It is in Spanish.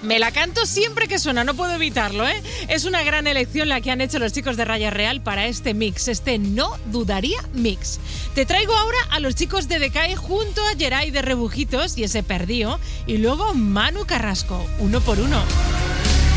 Me la canto siempre que suena, no puedo evitarlo, ¿eh? Es una gran elección la que han hecho los chicos de Raya Real para este mix, este No Dudaría mix. Te traigo ahora a los chicos de Decae junto a Geray de Rebujitos y ese Perdío, y luego Manu Carrasco, Uno por Uno.